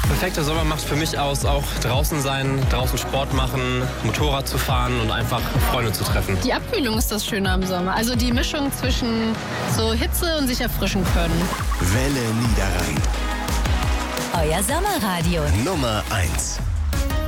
Perfekter Sommer macht für mich aus, auch draußen sein, draußen Sport machen, Motorrad zu fahren und einfach Freunde zu treffen. Die Abkühlung ist das Schöne am Sommer. Also die Mischung zwischen so Hitze und sich erfrischen können. Welle Niederrhein. Euer Sommerradio. Nummer 1.